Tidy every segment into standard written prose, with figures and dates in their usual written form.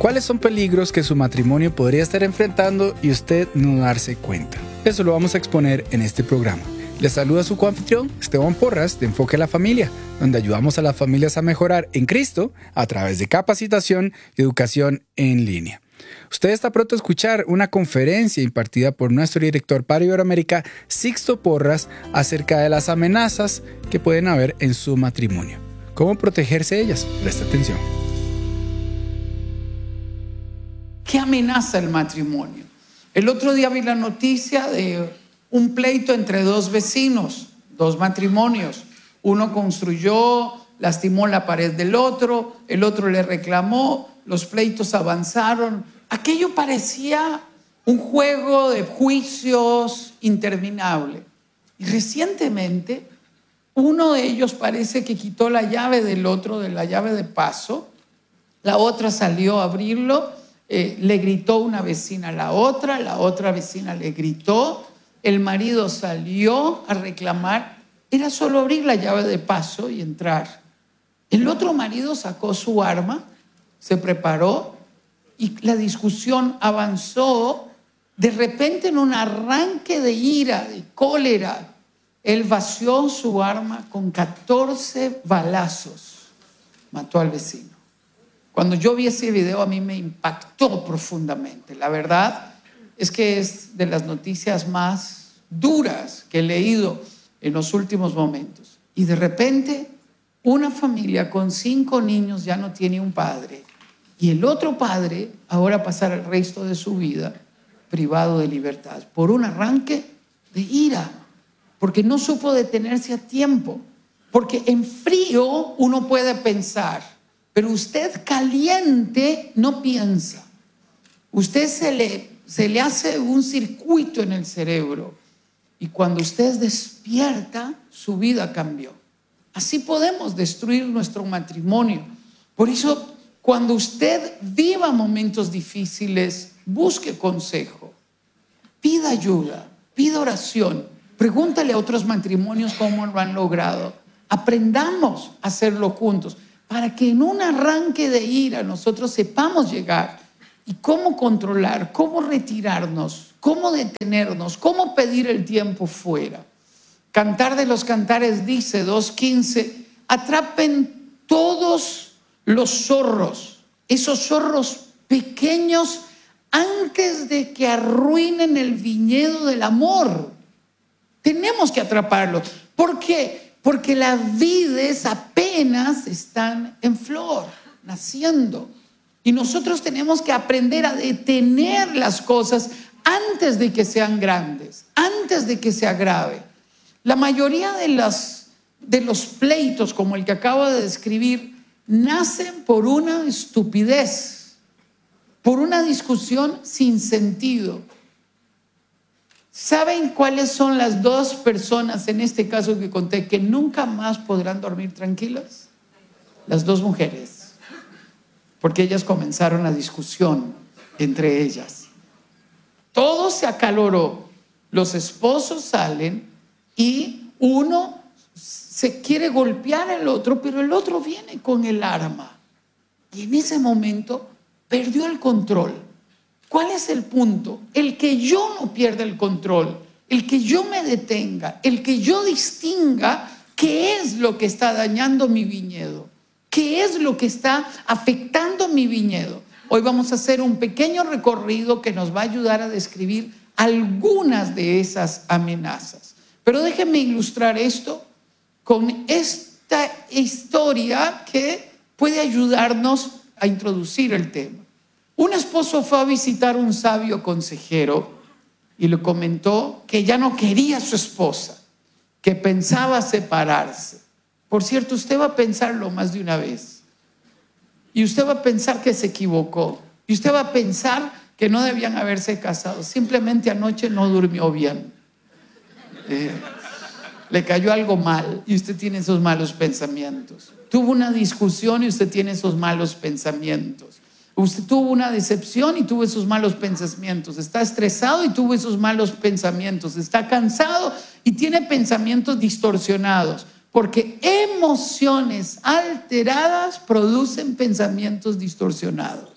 ¿Cuáles son peligros que su matrimonio podría estar enfrentando y usted no darse cuenta? Eso lo vamos a exponer en este programa. Les saluda su coanfitrión, Esteban Porras, de Enfoque a la Familia, donde ayudamos a las familias a mejorar en Cristo a través de capacitación y educación en línea. Usted está pronto a escuchar una conferencia impartida por nuestro director para Iberoamérica, Sixto Porras, acerca de las amenazas que pueden haber en su matrimonio. ¿Cómo protegerse de ellas? Presta atención. ¿Qué amenaza el matrimonio? El otro día vi la noticia de un pleito entre dos vecinos, dos matrimonios. Uno construyó, lastimó la pared del otro, el otro le reclamó, los pleitos avanzaron. Aquello parecía un juego de juicios interminable. Y recientemente, uno de ellos parece que quitó la llave del otro, de la llave de paso. La otra salió a abrirlo, le gritó una vecina a la otra vecina le gritó. El marido salió a reclamar, era solo abrir la llave de paso y entrar. El otro marido sacó su arma, se preparó y la discusión avanzó. De repente, en un arranque de ira, de cólera, él vació su arma con 14 balazos, mató al vecino. Cuando yo vi ese video, a mí me impactó profundamente. La verdad es que es de las noticias más duras que he leído en los últimos momentos. Y de repente, una familia con 5 niños ya no tiene un padre. Y el otro padre ahora pasará el resto de su vida privado de libertad por un arranque de ira, porque no supo detenerse a tiempo. Porque en frío uno puede pensar, pero usted caliente no piensa. Usted se le hace un circuito en el cerebro y cuando usted despierta, su vida cambió. Así podemos destruir nuestro matrimonio. Por eso, cuando usted viva momentos difíciles, busque consejo, pida ayuda, pida oración, pregúntale a otros matrimonios cómo lo han logrado. Aprendamos a hacerlo juntos para que en un arranque de ira nosotros sepamos llegar y cómo controlar, cómo retirarnos, cómo detenernos, cómo pedir el tiempo fuera. Cantar de los Cantares dice, 2:15, atrapen todos los zorros, esos zorros pequeños, antes de que arruinen el viñedo del amor. Tenemos que atraparlos. ¿Por qué? Porque las vides apenas están en flor, naciendo. Y nosotros tenemos que aprender a detener las cosas antes de que sean grandes, antes de que se agrave. La mayoría de los pleitos, como el que acabo de describir, nacen por una estupidez, por una discusión sin sentido. ¿Saben cuáles son las 2 personas en este caso que conté que nunca más podrán dormir tranquilas? Las 2 mujeres, porque ellas comenzaron la discusión entre ellas. Todo se acaloró, los esposos salen y uno se quiere golpear al otro, pero el otro viene con el arma y en ese momento perdió el control. ¿Cuál es el punto? El que yo no pierda el control, el que yo me detenga, el que yo distinga qué es lo que está dañando mi viñedo, qué es lo que está afectando mi viñedo. Hoy vamos a hacer un pequeño recorrido que nos va a ayudar a describir algunas de esas amenazas. Pero déjenme ilustrar esto con esta historia que puede ayudarnos a introducir el tema. Un esposo fue a visitar a un sabio consejero y le comentó que ya no quería a su esposa, que pensaba separarse. Por cierto, usted va a pensarlo más de una vez. Y usted va a pensar que se equivocó. Y usted va a pensar que no debían haberse casado. Simplemente anoche no durmió bien. Le cayó algo mal y usted tiene esos malos pensamientos. Tuvo una discusión y usted tiene esos malos pensamientos. Usted tuvo una decepción y tuvo esos malos pensamientos. Está estresado y tuvo esos malos pensamientos. Está cansado y tiene pensamientos distorsionados. Porque emociones alteradas producen pensamientos distorsionados.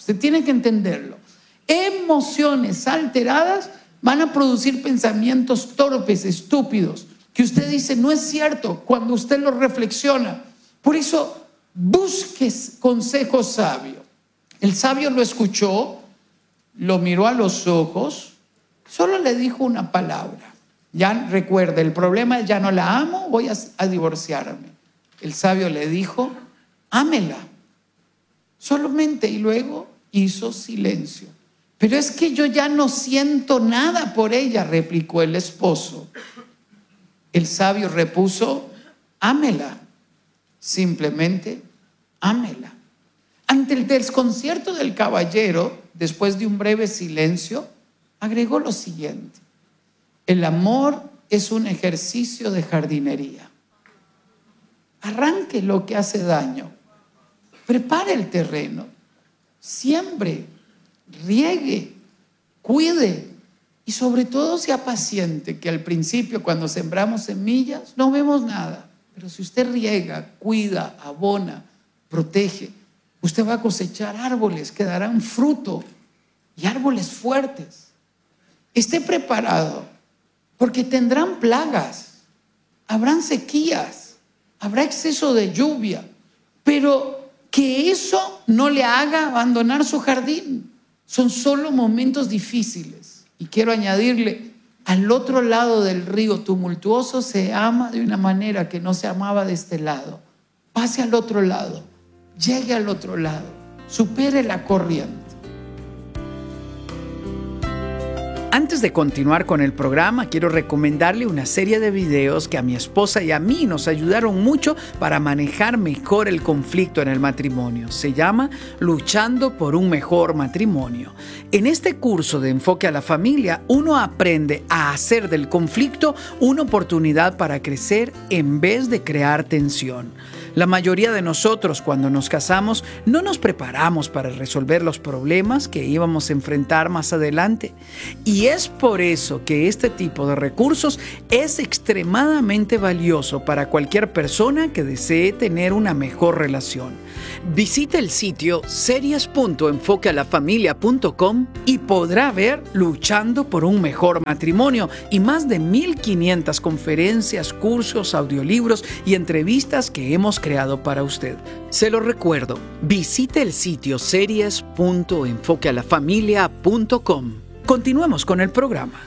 Usted tiene que entenderlo. Emociones alteradas van a producir pensamientos torpes, estúpidos, que usted dice no es cierto cuando usted lo reflexiona. Por eso busque consejo sabio. El sabio lo escuchó, lo miró a los ojos, solo le dijo una palabra. Ya recuerda, el problema es ya no la amo, voy a divorciarme. El sabio le dijo, ámela. Solamente, y luego hizo silencio. Pero es que yo ya no siento nada por ella, replicó el esposo. El sabio repuso, ámela. Simplemente, ámela. Ante el desconcierto del caballero, después de un breve silencio, agregó lo siguiente: el amor es un ejercicio de jardinería. Arranque lo que hace daño, prepare el terreno, siembre, riegue, cuide y sobre todo sea paciente, que al principio cuando sembramos semillas no vemos nada, pero si usted riega, cuida, abona, protege, usted va a cosechar árboles que darán fruto y árboles fuertes. Esté preparado, porque tendrán plagas, habrán sequías, habrá exceso de lluvia, pero que eso no le haga abandonar su jardín. Son solo momentos difíciles. Y quiero añadirle, al otro lado del río tumultuoso se ama de una manera que no se amaba de este lado. Pase al otro lado, llegue al otro lado, supere la corriente. Antes de continuar con el programa, quiero recomendarle una serie de videos que a mi esposa y a mí nos ayudaron mucho para manejar mejor el conflicto en el matrimonio. Se llama Luchando por un mejor matrimonio. En este curso de enfoque a la familia, uno aprende a hacer del conflicto una oportunidad para crecer en vez de crear tensión. La mayoría de nosotros, cuando nos casamos, no nos preparamos para resolver los problemas que íbamos a enfrentar más adelante. Y es por eso que este tipo de recursos es extremadamente valioso para cualquier persona que desee tener una mejor relación. Visite el sitio series.enfoquealafamilia.com y podrá ver Luchando por un mejor matrimonio y más de 1,500 conferencias, cursos, audiolibros y entrevistas que hemos creado para usted. Se lo recuerdo, visite el sitio series.enfoquealafamilia.com. Continuemos con el programa.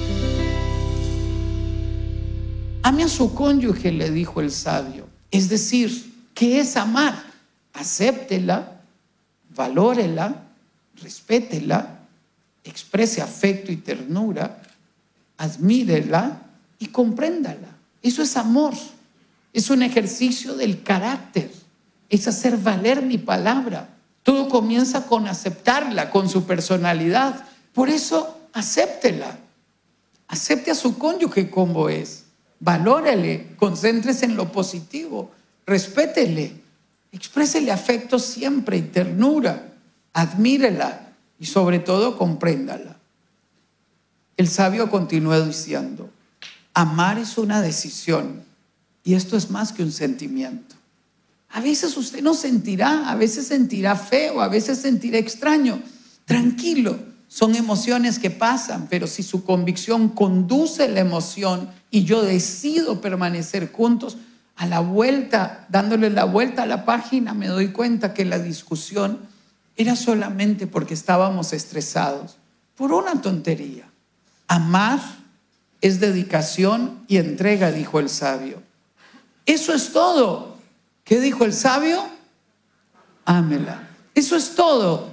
Ame a su cónyuge, le dijo el sabio. Es decir, ¿qué es amar? Acéptela, valórela, respétela, exprese afecto y ternura, admírela y compréndala. Eso es amor. Es un ejercicio del carácter. Es hacer valer mi palabra. Todo comienza con aceptarla, con su personalidad. Por eso, acéptela. Acepte a su cónyuge como es. Valórele, concéntrese en lo positivo, respétele, exprésele afecto siempre y ternura, admírela y sobre todo compréndala. El sabio continuó diciendo, amar es una decisión y esto es más que un sentimiento. A veces usted no sentirá, a veces sentirá feo, a veces sentirá extraño. Tranquilo, son emociones que pasan, pero si su convicción conduce la emoción y yo decido permanecer juntos, a la vuelta, dándole la vuelta a la página, me doy cuenta que la discusión era solamente porque estábamos estresados por una tontería. Amar es dedicación y entrega, dijo el sabio. Eso es todo. ¿Qué dijo el sabio? Ámela. Eso es todo.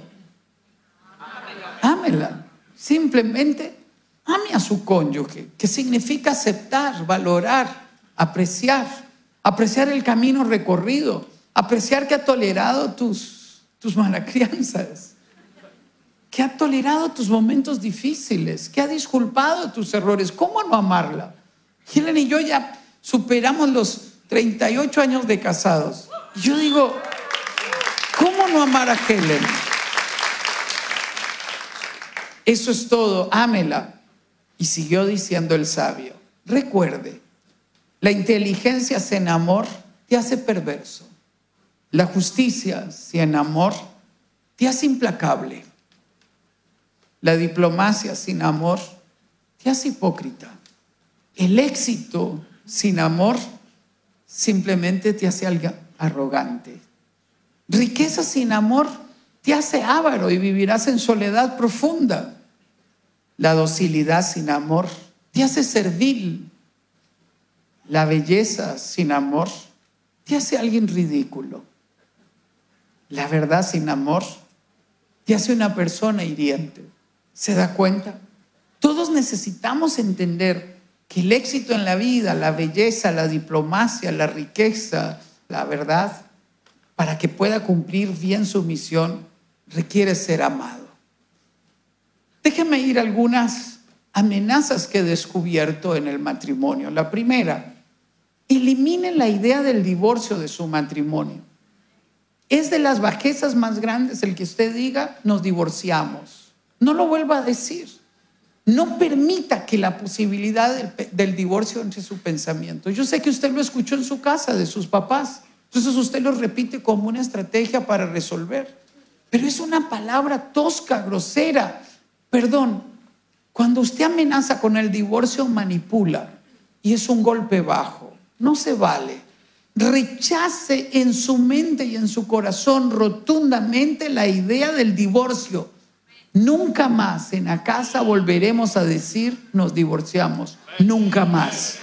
Ámela. Simplemente ame a su cónyuge, que significa aceptar, valorar, apreciar el camino recorrido, apreciar que ha tolerado tus malacrianzas, que ha tolerado tus momentos difíciles, que ha disculpado tus errores. ¿Cómo no amarla? Helen y yo ya superamos los 38 años de casados. Y yo digo, ¿cómo no amar a Helen? Eso es todo, ámela. Y siguió diciendo el sabio, recuerde, la inteligencia sin amor te hace perverso. La justicia sin amor te hace implacable. La diplomacia sin amor te hace hipócrita. El éxito sin amor simplemente te hace algo arrogante. Riqueza sin amor te hace avaro y vivirás en soledad profunda. La docilidad sin amor te hace servil. La belleza sin amor te hace alguien ridículo. La verdad sin amor te hace una persona hiriente. ¿Se da cuenta? Todos necesitamos entender que el éxito en la vida, la belleza, la diplomacia, la riqueza, la verdad, para que pueda cumplir bien su misión, requiere ser amado. Déjenme ir a algunas amenazas que he descubierto en el matrimonio. La primera, eliminen la idea del divorcio de su matrimonio. Es de las bajezas más grandes el que usted diga, nos divorciamos. No lo vuelva a decir. No permita que la posibilidad del divorcio entre su pensamiento. Yo sé que usted lo escuchó en su casa de sus papás. Entonces usted lo repite como una estrategia para resolver. Pero es una palabra tosca, grosera. Perdón, cuando usted amenaza con el divorcio, manipula. Y es un golpe bajo. No se vale. Rechace en su mente y en su corazón rotundamente la idea del divorcio. Nunca más en la casa volveremos a decir nos divorciamos. Nunca más.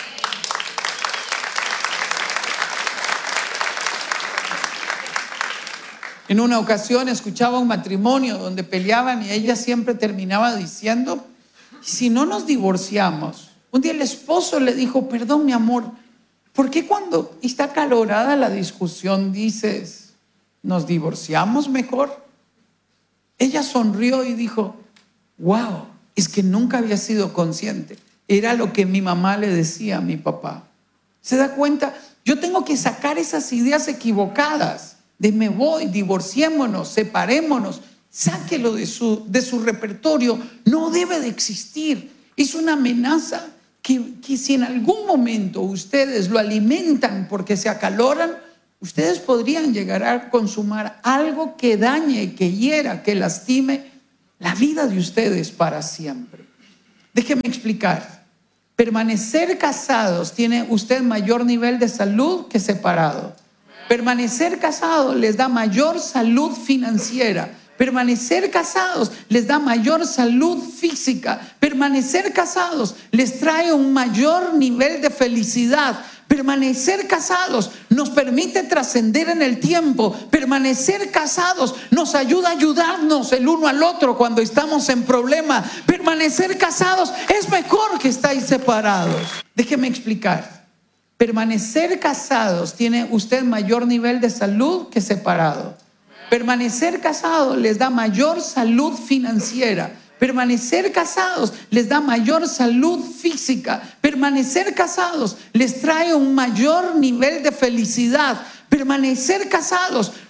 En una ocasión escuchaba un matrimonio donde peleaban y ella siempre terminaba diciendo, si no nos divorciamos. Un día el esposo le dijo, perdón mi amor, ¿por qué cuando está acalorada la discusión dices, nos divorciamos mejor? Ella sonrió y dijo, wow, es que nunca había sido consciente. Era lo que mi mamá le decía a mi papá. ¿Se da cuenta? Yo tengo que sacar esas ideas equivocadas de me voy, divorciémonos, separémonos. Sáquelo de su repertorio. No debe de existir. Es una amenaza que si en algún momento ustedes lo alimentan porque se acaloran, ustedes podrían llegar a consumar algo que dañe, que hiera, que lastime la vida de ustedes para siempre. Déjeme explicar. Permanecer casados tiene usted mayor nivel de salud que separado. Permanecer casados les da mayor salud financiera. Permanecer casados les da mayor salud física. Permanecer casados les trae un mayor nivel de felicidad. Permanecer casados nos permite trascender en el tiempo. Permanecer casados nos ayuda a ayudarnos el uno al otro cuando estamos en problema. Permanecer casados es mejor que estáis separados. Déjeme explicar. Permanecer casados tiene usted mayor nivel de salud que separado. Permanecer casados les da mayor salud financiera. Permanecer casados les da mayor salud física. Permanecer casados les trae un mayor nivel de felicidad. Permanecer casados